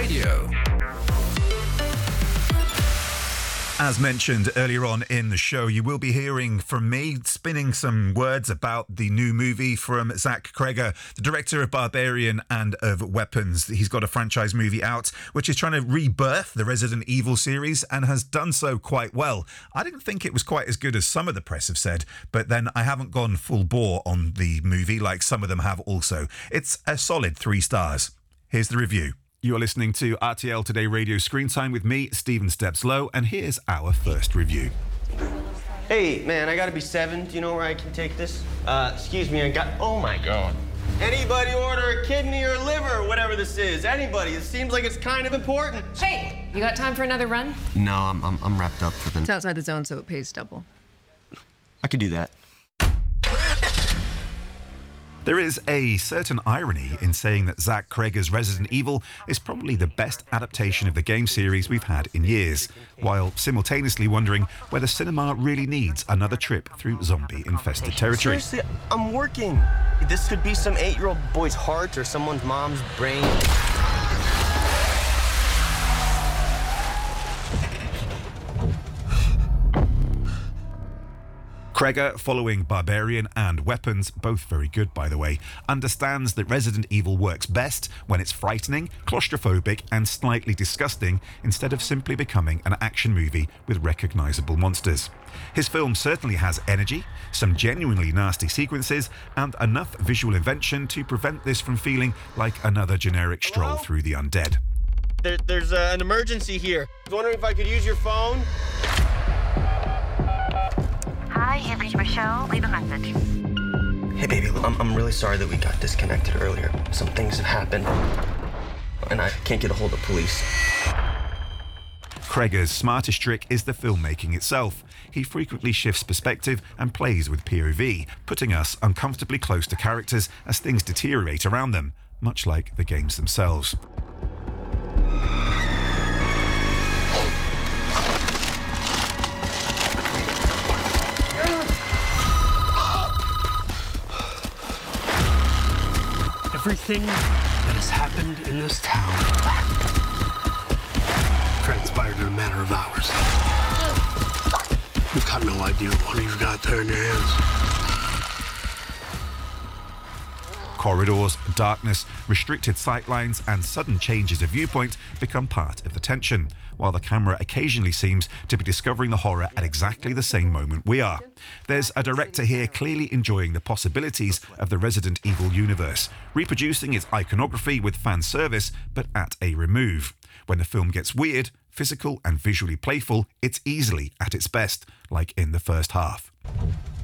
Radio. As mentioned earlier on in the show, you will be hearing from me spinning some words about the new movie from Zach Cregger, the director of Barbarian and of Weapons. He's got a franchise movie out which is trying to rebirth the Resident Evil series and has done so quite well. I didn't think it was quite as good as some of the press have said, but then I haven't gone full bore on the movie like some of them have also. It's a solid 3 stars. Here's the review. You're listening to RTL Today Radio Screen Time with me, Stephen Stepslow, and here's our first review. Hey, man, I gotta be 7. Do you know where I can take this? Excuse me, oh my God. Anybody order a kidney or liver, whatever this is? Anybody. It seems like it's kind of important. Hey, you got time for another run? No, I'm wrapped up for the... It's outside the zone, so it pays double. I could do that. There is a certain irony in saying that Zach Cregger's Resident Evil is probably the best adaptation of the game series we've had in years, while simultaneously wondering whether cinema really needs another trip through zombie-infested territory. Seriously, I'm working. This could be some 8-year-old boy's heart or someone's mom's brain. Cregger, following Barbarian and Weapons, both very good by the way, understands that Resident Evil works best when it's frightening, claustrophobic and slightly disgusting instead of simply becoming an action movie with recognisable monsters. His film certainly has energy, some genuinely nasty sequences and enough visual invention to prevent this from feeling like another generic stroll through the undead. There's an emergency here. I was wondering if I could use your phone? Hi, you've reached Michelle. Leave a message. Hey, baby, I'm really sorry that we got disconnected earlier. Some things have happened, and I can't get a hold of police. Cregger's smartest trick is the filmmaking itself. He frequently shifts perspective and plays with POV, putting us uncomfortably close to characters as things deteriorate around them, much like the games themselves. Everything that has happened in this town transpired in a matter of hours. You've got no idea what you've got there in your hands. Corridors, darkness, restricted sightlines and sudden changes of viewpoint become part of the tension, while the camera occasionally seems to be discovering the horror at exactly the same moment we are. There's a director here clearly enjoying the possibilities of the Resident Evil universe, reproducing its iconography with fan service, but at a remove. When the film gets weird, physical and visually playful, it's easily at its best, like in the first half.